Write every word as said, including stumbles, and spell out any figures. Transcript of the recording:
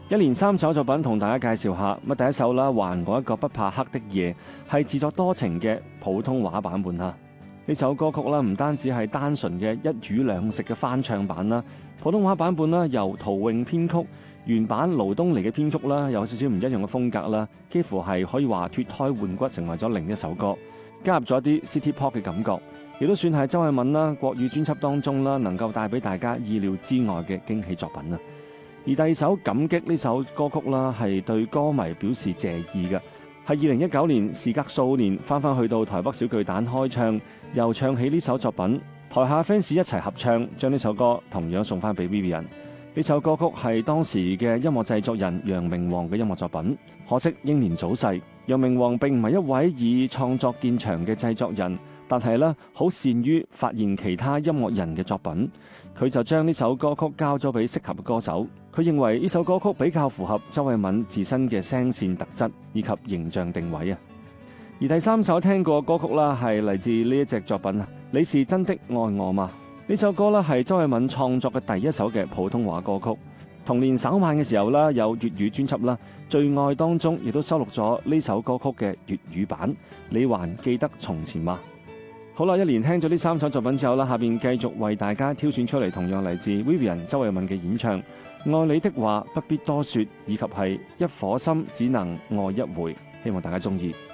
一連三首作品同大家介紹下。咁第一首啦，還我一個不怕黑的夜，係自作多情嘅普通話版本啦。呢首歌曲啦，唔單止係單純嘅一魚兩食嘅翻唱版啦，普通話版本啦由陶詠編曲，原版盧東尼嘅編曲啦，有少少唔一樣嘅風格啦，幾乎係可以話脫胎換骨，成為咗另一首歌，加入咗一啲 City Pop 嘅感覺，亦都算係周慧敏啦國語專輯當中啦能夠帶俾大家意料之外嘅驚喜作品啊！而第二首《感激》呢首歌曲啦，係對歌迷表示謝意嘅，係二零一九年時隔數年翻返去到台北小巨蛋開唱，又唱起呢首作品，台下 fans 一齊合唱，將呢首歌同樣送翻俾 Vivian。呢首歌曲係當時嘅音樂製作人楊明煌嘅音樂作品，可惜英年早逝。楊明煌並唔係一位以創作見長嘅製作人，但係呢好善於發現其他音樂人嘅作品，佢就將呢首歌曲交咗俾適合嘅歌手。佢認為呢首歌曲比較符合周慧敏自身嘅聲線特質以及形象定位啊。而第三首聽過嘅歌曲啦，係嚟自呢一隻作品啊，你是真的愛我嗎？呢首歌啦係周慧敏創作嘅第一首嘅普通話歌曲。同年稍晚嘅時候啦，有粵語專輯啦，最愛當中亦都收錄咗呢首歌曲嘅粵語版。你還記得從前嗎？好啦，一連聽咗呢三首作品之後啦，下邊繼續為大家挑選出嚟同樣嚟自 Vivian 周慧敏嘅演唱。愛你的話不必多說，以及係一顆心只能愛一回，希望大家中意。